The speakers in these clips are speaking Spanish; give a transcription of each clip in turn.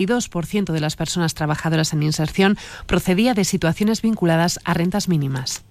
2% de las personas trabajadoras en inserción procedía de situaciones vinculadas a rentas mínimas.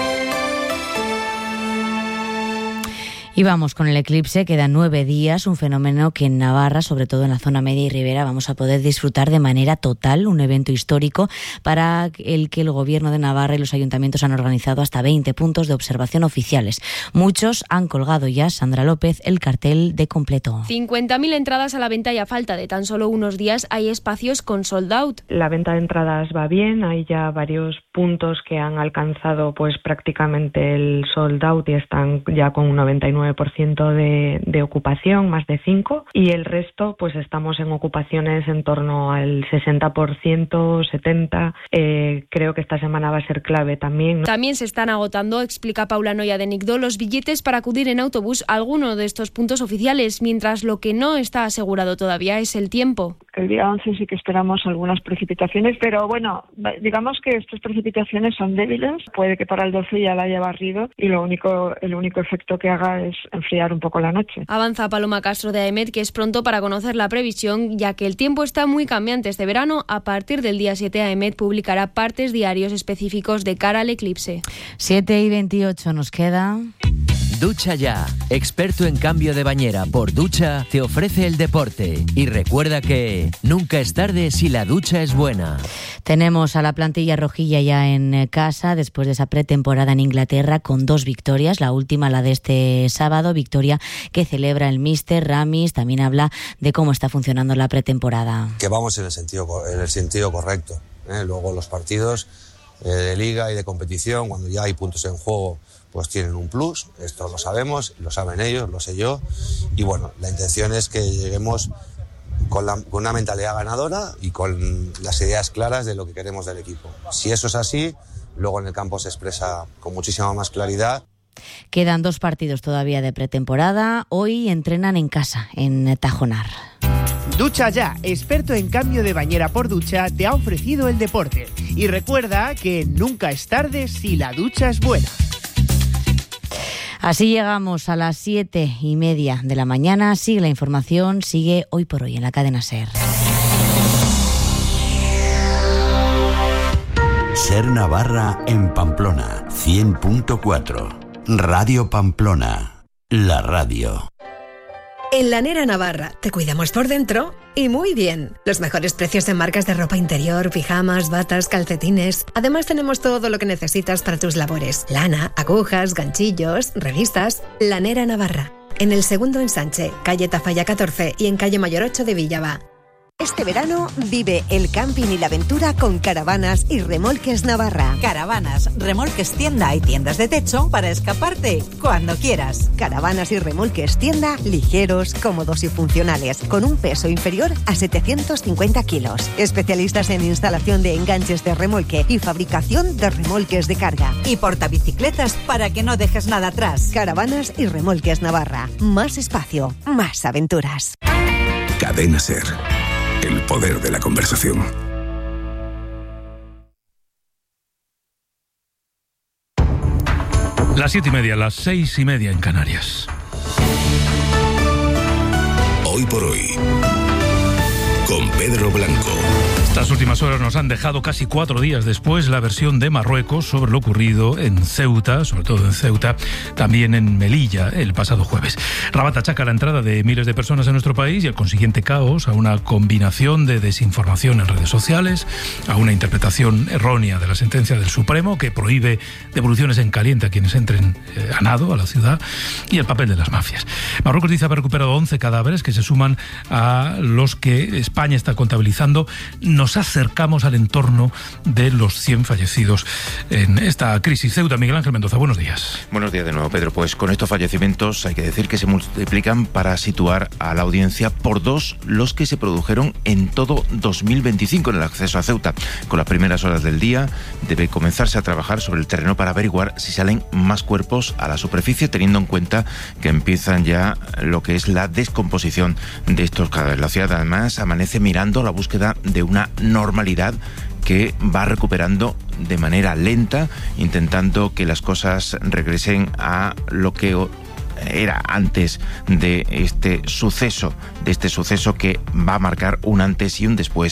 Y vamos con el eclipse, quedan 9 días, un fenómeno que en Navarra, sobre todo en la zona media y ribera, vamos a poder disfrutar de manera total, un evento histórico para el que el Gobierno de Navarra y los ayuntamientos han organizado hasta 20 puntos de observación oficiales. Muchos han colgado ya, Sandra López, el cartel de completo. 50.000 entradas a la venta y a falta de tan solo unos días hay espacios con sold out. La venta de entradas va bien, hay ya varios puntos que han alcanzado pues prácticamente el sold out y están ya con un 99% de ocupación, más de 5, y el resto pues estamos en ocupaciones en torno al 60%, 70%. Creo que esta semana va a ser clave también, ¿no? También se están agotando, explica Paula Noya de Nicdó, los billetes para acudir en autobús a alguno de estos puntos oficiales, mientras lo que no está asegurado todavía es el tiempo. El día 11 sí que esperamos algunas precipitaciones, pero bueno, digamos que estas precipitaciones son débiles. Puede que para el 12 ya la haya barrido y el único efecto que haga es enfriar un poco la noche. Avanza Paloma Castro de AEMET que es pronto para conocer la previsión, ya que el tiempo está muy cambiante este verano. A partir del día 7 AEMET publicará partes diarios específicos de cara al eclipse. 7:28 nos queda. Ducha Ya, experto en cambio de bañera por ducha, te ofrece el deporte. Y recuerda que nunca es tarde si la ducha es buena. Tenemos a la plantilla rojilla ya en casa después de esa pretemporada en Inglaterra con 2 victorias, la última la de este sábado, victoria que celebra el míster Ramis. También habla de cómo está funcionando la pretemporada. Que vamos en el sentido correcto. Luego los partidos de liga y de competición, cuando ya hay puntos en juego, pues tienen un plus. Esto lo sabemos, lo saben ellos, lo sé yo. Y bueno, la intención es que lleguemos con una mentalidad ganadora y con las ideas claras de lo que queremos del equipo. Si eso es así, luego en el campo se expresa con muchísima más claridad. Quedan 2 partidos todavía de pretemporada. Hoy entrenan en casa, en Tajonar. Ducha Ya, experto en cambio de bañera por ducha, te ha ofrecido el deporte. Y recuerda que nunca es tarde si la ducha es buena. Así llegamos a las 7:30 de la mañana. Sigue la información, sigue Hoy por Hoy en la cadena SER. SER Navarra en Pamplona, 100.4. Radio Pamplona, la radio. En Lanera Navarra te cuidamos por dentro y muy bien. Los mejores precios de marcas de ropa interior, pijamas, batas, calcetines. Además tenemos todo lo que necesitas para tus labores. Lana, agujas, ganchillos, revistas. Lanera Navarra. En el segundo ensanche, calle Tafalla 14 y en calle Mayor 8 de Villava. Este verano vive el camping y la aventura con Caravanas y Remolques Navarra. Caravanas, remolques tienda y tiendas de techo para escaparte cuando quieras. Caravanas y Remolques tienda, ligeros, cómodos y funcionales, con un peso inferior a 750 kilos. Especialistas en instalación de enganches de remolque y fabricación de remolques de carga. Y portabicicletas para que no dejes nada atrás. Caravanas y Remolques Navarra. Más espacio, más aventuras. Cadena SER. El poder de la conversación. Las 7:30, las 6:30 en Canarias. Hoy por hoy, con Pedro Blanco. Estas últimas horas nos han dejado casi 4 días después la versión de Marruecos sobre lo ocurrido en Ceuta, sobre todo en Ceuta, también en Melilla el pasado jueves. Rabat achaca la entrada de miles de personas en nuestro país y el consiguiente caos a una combinación de desinformación en redes sociales, a una interpretación errónea de la sentencia del Supremo que prohíbe devoluciones en caliente a quienes entren a nado a la ciudad y el papel de las mafias. Marruecos dice haber recuperado 11 cadáveres que se suman a los que España está contabilizando. Nos acercamos al entorno de los 100 fallecidos en esta crisis. Ceuta, Miguel Ángel Mendoza, buenos días. Buenos días de nuevo, Pedro. Pues con estos fallecimientos hay que decir que se multiplican para situar a la audiencia por 2 los que se produjeron en todo 2025 en el acceso a Ceuta. Con las primeras horas del día debe comenzarse a trabajar sobre el terreno para averiguar si salen más cuerpos a la superficie, teniendo en cuenta que empiezan ya lo que es la descomposición de estos cadáveres. La ciudad además amanece mirando la búsqueda de una normalidad que va recuperando de manera lenta, intentando que las cosas regresen a lo que era antes de este suceso que va a marcar un antes y un después